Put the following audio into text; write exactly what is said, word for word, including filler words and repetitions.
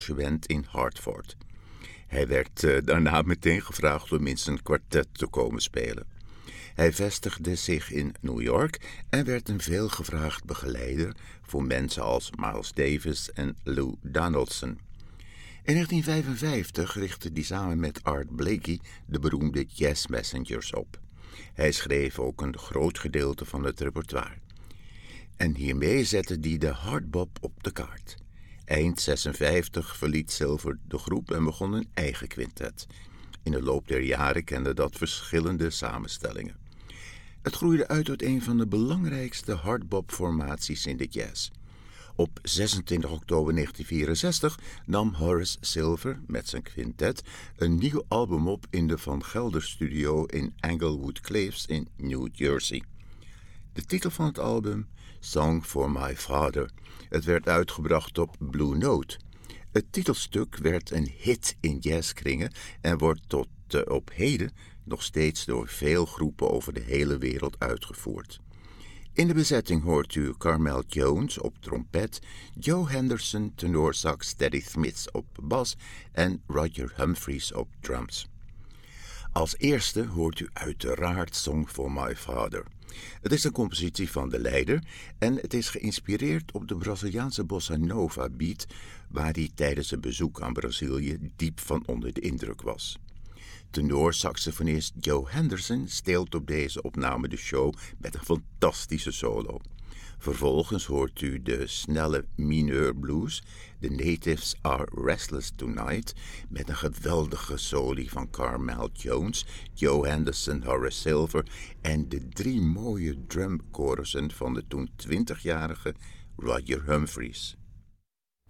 Convent in Hartford. Hij werd uh, daarna meteen gevraagd om in zijn kwartet te komen spelen. Hij vestigde zich in New York en werd een veelgevraagd begeleider voor mensen als Miles Davis en Lou Donaldson. In negentien vijfenvijftig richtte hij samen met Art Blakey de beroemde Jazz Messengers op. Hij schreef ook een groot gedeelte van het repertoire. En hiermee zette hij de hardbop op de kaart. Eind zesenvijftig verliet Silver de groep en begon een eigen quintet. In de loop der jaren kende dat verschillende samenstellingen. Het groeide uit tot een van de belangrijkste hardbop-formaties in de jazz. Op zesentwintig oktober negentien vierenzestig nam Horace Silver met zijn quintet een nieuw album op in de Van Gelder Studio in Englewood Cliffs in New Jersey. De titel van het album, Song for My Father. Het werd uitgebracht op Blue Note. Het titelstuk werd een hit in jazzkringen en wordt tot uh, op heden nog steeds door veel groepen over de hele wereld uitgevoerd. In de bezetting hoort u Carmel Jones op trompet, Joe Henderson tenorsax, Teddy Smits op bas en Roger Humphries op drums. Als eerste hoort u uiteraard Song for My Father. Het is een compositie van de leider en het is geïnspireerd op de Braziliaanse bossa nova beat, waar hij tijdens een bezoek aan Brazilië diep van onder de indruk was. Tenorsaxofonist Joe Henderson steelt op deze opname de show met een fantastische solo. Vervolgens hoort u de snelle mineur blues, The Natives Are Restless Tonight, met een geweldige soli van Carmel Jones, Joe Henderson, Horace Silver en de drie mooie drumchorussen van de toen twintigjarige Roger Humphries.